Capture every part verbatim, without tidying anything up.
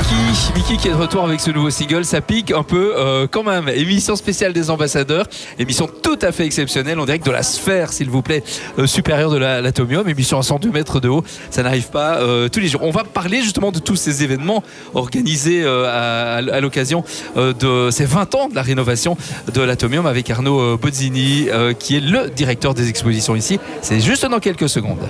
Mickey, Mickey qui est de retour avec ce nouveau single, ça pique un peu euh, quand même. Émission spéciale des ambassadeurs, émission tout à fait exceptionnelle, en direct de la sphère, s'il vous plaît, euh, supérieure de la, l'atomium, émission à cent deux mètres de haut, ça n'arrive pas euh, tous les jours. On va parler justement de tous ces événements organisés euh, à, à l'occasion euh, de ces vingt ans de la rénovation de l'atomium avec Arnaud euh, Bozzini, euh, qui est le directeur des expositions ici. C'est juste dans quelques secondes.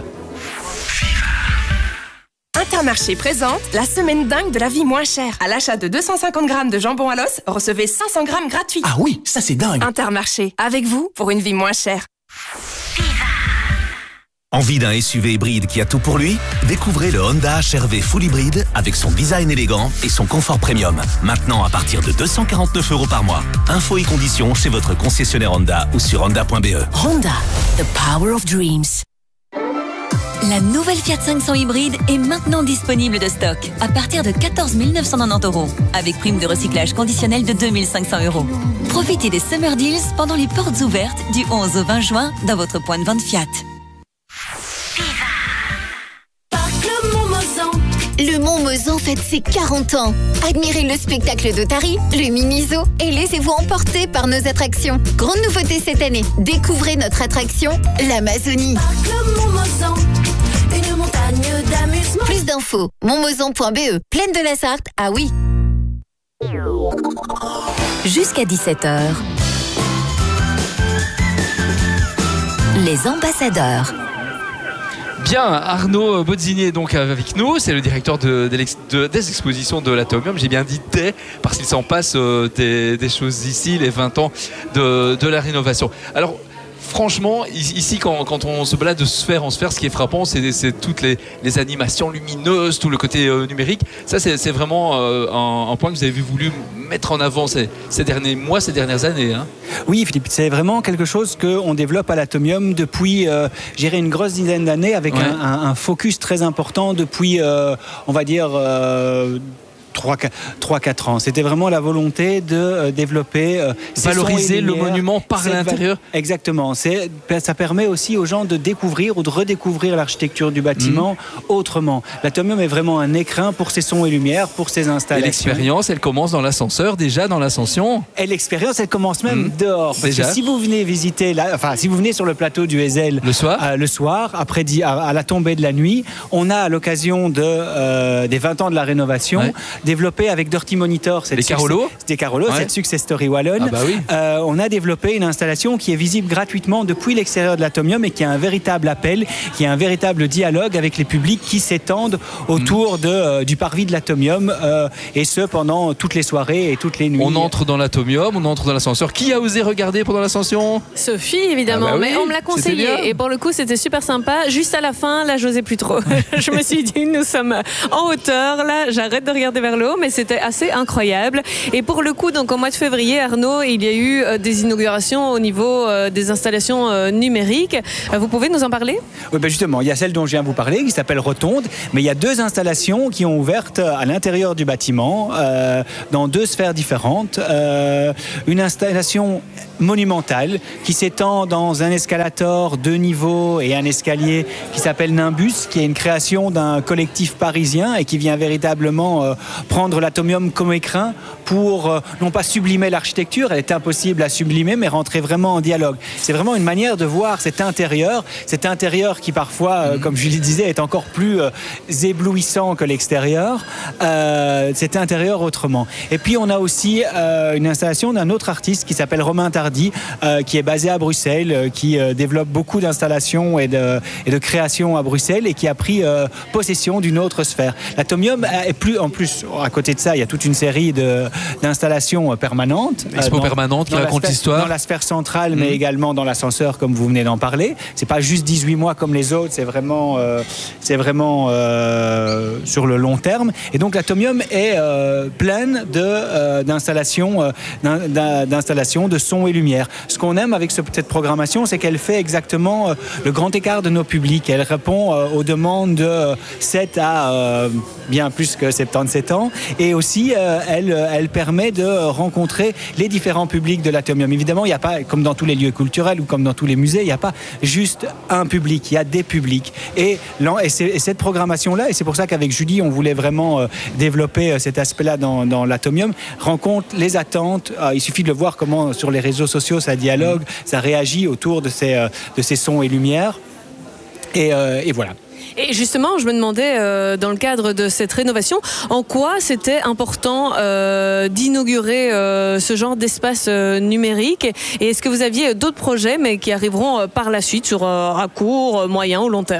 Intermarché présente la semaine dingue de la vie moins chère. À l'achat de deux cent cinquante grammes de jambon à l'os, recevez cinq cents grammes gratuits. Ah oui, ça c'est dingue. Intermarché, avec vous pour une vie moins chère. Envie d'un S U V hybride qui a tout pour lui? Découvrez le Honda H R V Full Hybride avec son design élégant et son confort premium. Maintenant à partir de deux cent quarante-neuf euros par mois. Infos et conditions chez votre concessionnaire Honda ou sur honda point b e. Honda, the power of dreams. La nouvelle Fiat cinq cents hybride est maintenant disponible de stock à partir de quatorze mille neuf cent quatre-vingt-dix euros avec prime de recyclage conditionnelle de deux mille cinq cents euros. Profitez des Summer Deals pendant les portes ouvertes du onze au vingt juin dans votre point de vente Fiat. Le Mont Mozan fête ses quarante ans. Admirez le spectacle d'Otari, le mini-zoo et laissez-vous emporter par nos attractions. Grande nouveauté cette année, découvrez notre attraction, l'Amazonie. Le Mont Mozan, une montagne d'amusement. Plus d'infos, montmozan point b e. Plaine de la Sarthe, ah oui. Jusqu'à dix-sept heures. Les ambassadeurs. Bien, Arnaud Bozzini est donc avec nous, c'est le directeur de, de, de, des expositions de l'Atomium. J'ai bien dit des, parce qu'il s'en passe euh, des, des choses ici, les vingt ans de, de la rénovation. Alors, franchement, ici, quand, quand on se balade de sphère en sphère, ce qui est frappant, c'est, c'est toutes les, les animations lumineuses, tout le côté euh, numérique. Ça, c'est, c'est vraiment euh, un, un point que vous avez voulu mettre en avant ces, ces derniers mois, ces dernières années. Hein. Oui, Philippe, c'est vraiment quelque chose qu'on développe à l'Atomium depuis, euh, j'irai une grosse dizaine d'années, avec ouais. un, un, un focus très important depuis, euh, on va dire... Euh, trois quatre ans. C'était vraiment la volonté de euh, développer... Euh, valoriser le monument par l'intérieur. Va... Exactement. C'est, ça permet aussi aux gens de découvrir ou de redécouvrir l'architecture du bâtiment mmh. autrement. L'Atomium est vraiment un écrin pour ses sons et lumières, pour ses installations. Et l'expérience, elle commence dans l'ascenseur, déjà dans l'ascension. Et l'expérience, elle commence même mmh. dehors. Parce déjà. que si vous venez visiter, la, enfin, si vous venez sur le plateau du Heysel le soir, euh, le soir après à, à la tombée de la nuit, on a à l'occasion de, euh, des vingt ans de la rénovation, ouais. développé avec Dirty Monitor, des Carolo, des Carolo, ouais. cette success story wallonne. Ah bah oui. euh, on a développé une installation qui est visible gratuitement depuis l'extérieur de l'Atomium et qui a un véritable appel, qui a un véritable dialogue avec les publics qui s'étendent autour mmh. de, euh, du parvis de l'Atomium euh, et ce pendant toutes les soirées et toutes les nuits. On entre dans l'Atomium, on entre dans l'ascenseur. Qui a osé regarder pendant l'ascension? Sophie, évidemment, ah bah oui, mais on me l'a conseillé et pour le coup c'était super sympa. Juste à la fin, là j'osais plus trop. Je me suis dit nous sommes en hauteur, là j'arrête de regarder vers le haut, mais c'était assez incroyable. Et pour le coup, donc au mois de février, Arnaud, il y a eu euh, des inaugurations au niveau euh, des installations euh, numériques. Euh, vous pouvez nous en parler? Oui, ben justement, il y a celle dont je viens vous parler, qui s'appelle Rotonde, mais il y a deux installations qui ont ouvert à l'intérieur du bâtiment, euh, dans deux sphères différentes. Euh, une installation monumentale qui s'étend dans un escalator deux niveaux et un escalier qui s'appelle Nimbus, qui est une création d'un collectif parisien et qui vient véritablement euh, prendre l'Atomium comme écrin pour euh, non pas sublimer l'architecture, elle est impossible à sublimer, mais rentrer vraiment en dialogue. C'est vraiment une manière de voir cet intérieur, cet intérieur qui parfois, euh, mmh. comme Julie disait, est encore plus euh, éblouissant que l'extérieur, euh, cet intérieur autrement. Et puis on a aussi euh, une installation d'un autre artiste qui s'appelle Romain Tardy, euh, qui est basé à Bruxelles, euh, qui euh, développe beaucoup d'installations et de, et de créations à Bruxelles et qui a pris euh, possession d'une autre sphère. L'Atomium est plus, en plus, à côté de ça, il y a toute une série de, d'installations permanentes. Expo euh, dans, permanente qui raconte la l'histoire. Dans la sphère centrale, mmh. mais également dans l'ascenseur, comme vous venez d'en parler. C'est pas juste dix-huit mois comme les autres, c'est vraiment, euh, c'est vraiment euh, sur le long terme. Et donc l'Atomium est euh, pleine de, euh, d'installations, euh, d'installations de son et lumière. Ce qu'on aime avec ce, cette programmation, c'est qu'elle fait exactement euh, le grand écart de nos publics. Elle répond euh, aux demandes de sept à euh, bien plus que soixante-dix-sept ans temps. Et aussi, euh, elle, elle permet de rencontrer les différents publics de l'Atomium. Évidemment, il n'y a pas, comme dans tous les lieux culturels ou comme dans tous les musées, il n'y a pas juste un public, il y a des publics. Et, et, c'est, et cette programmation-là, et c'est pour ça qu'avec Julie, on voulait vraiment euh, développer euh, cet aspect-là dans, dans l'Atomium, rencontre les attentes. Euh, il suffit de le voir comment sur les réseaux sociaux ça dialogue, ça réagit autour de ces, euh, de ces sons et lumières. Et, euh, et voilà. Et justement, je me demandais, euh, dans le cadre de cette rénovation, en quoi c'était important euh, d'inaugurer euh, ce genre d'espace euh, numérique. Et est-ce que vous aviez d'autres projets, mais qui arriveront euh, par la suite, sur euh, à court, moyen ou long terme ?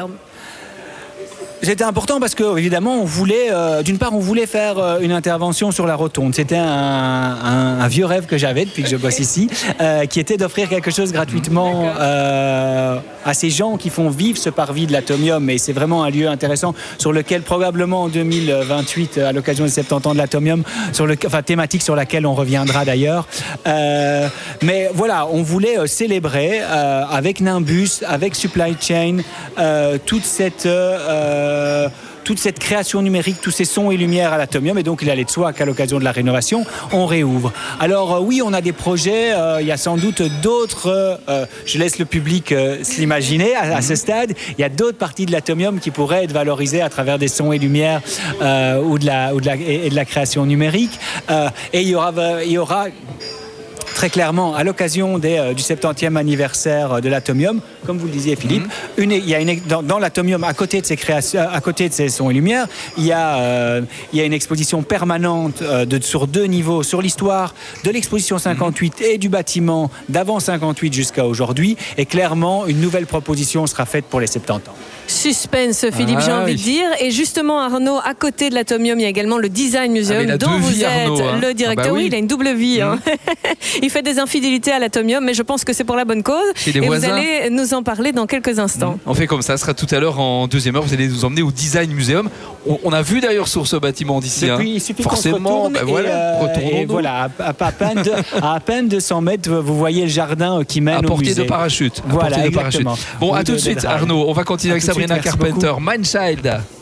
C'était important parce que, évidemment, on voulait, euh, d'une part, on voulait faire euh, une intervention sur la rotonde. C'était un, un, un vieux rêve que j'avais depuis que je bosse ici, euh, qui était d'offrir quelque chose gratuitement euh, à ces gens qui font vivre ce parvis de l'Atomium. Et c'est vraiment un lieu intéressant sur lequel, probablement en deux mille vingt-huit, à l'occasion des soixante-dix ans de l'Atomium, sur le, enfin, thématique sur laquelle on reviendra d'ailleurs. Euh, mais voilà, on voulait euh, célébrer euh, avec Nimbus, avec Supply Chain, euh, toute cette... Euh, Euh, toute cette création numérique, tous ces sons et lumières à l'Atomium, et donc il allait de soi qu'à l'occasion de la rénovation, on réouvre. Alors euh, oui, on a des projets, euh, il y a sans doute d'autres, euh, je laisse le public euh, s'imaginer à, à ce stade, il y a d'autres parties de l'Atomium qui pourraient être valorisées à travers des sons et lumières euh, ou, de la, ou de la, et de la création numérique, euh, et il y aura... Il y aura très clairement, à l'occasion des, euh, du septantième anniversaire de l'Atomium, comme vous le disiez Philippe, mmh. une, il y a une, dans, dans l'Atomium, à côté de ces créations, à côté de ces sons et lumières, il y a, euh, il y a une exposition permanente euh, de, sur deux niveaux, sur l'histoire de l'exposition cinquante-huit mmh. et du bâtiment d'avant cinquante-huit jusqu'à aujourd'hui, et clairement, une nouvelle proposition sera faite pour les soixante-dix ans. Suspense, Philippe, ah, j'ai envie oui. de dire. Et justement, Arnaud, à côté de l'Atomium, il y a également le Design Museum, ah, dont vous êtes Arnaud, hein. le directeur. Ah bah oui. oui, il a une double vie. Mmh. Hein. Il fait des infidélités à l'Atomium, mais je pense que c'est pour la bonne cause. Et voisins. Vous allez nous en parler dans quelques instants. Mmh. On fait comme ça, ce sera tout à l'heure en deuxième heure. Vous allez nous emmener au Design Museum. On, on a vu d'ailleurs sur ce bâtiment d'ici. Depuis, hein. Il suffit Forcément, qu'on se retourne. Bah voilà, et, euh, et voilà, à, à, peine de, à à peine deux cents mètres, vous voyez le jardin qui mène à au musée. De parachute. Voilà, de parachute. Bon, à tout de suite, Arnaud. On va continuer avec Sabrina Carpenter. Mindchild.